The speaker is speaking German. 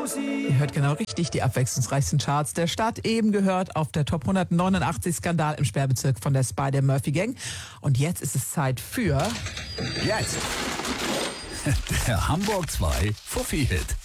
Ihr hört genau richtig, die abwechslungsreichsten Charts der Stadt. Eben gehört auf der Top 189 Skandal im Sperrbezirk von der Spider-Murphy-Gang. Und jetzt ist es Zeit für... Jetzt! Der Hamburg 2 Fuffi-Hit.